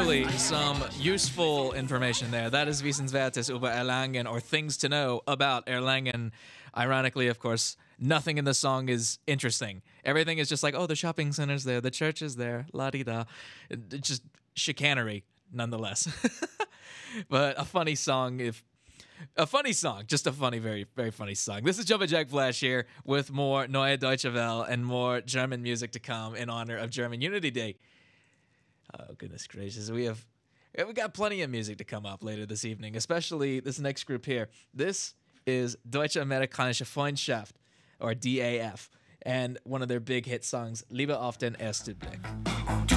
actually some useful information there. That is Wissenswertes über Erlangen, or things to know about Erlangen. Ironically, of course, nothing in the song is interesting. Everything is just like, oh, the shopping center's there, the church is there, la-di-da. It's just chicanery, nonetheless. But a funny song, just a funny, very, very funny song. This is Jumpin' Jack Flash here with more Neue Deutsche Welle and more German music to come in honor of German Unity Day. Oh, goodness gracious. We got plenty of music to come up later this evening, especially this next group here. This is Deutsche-Amerikanische Freundschaft, or DAF, and one of their big hit songs, Liebe auf den ersten Blick.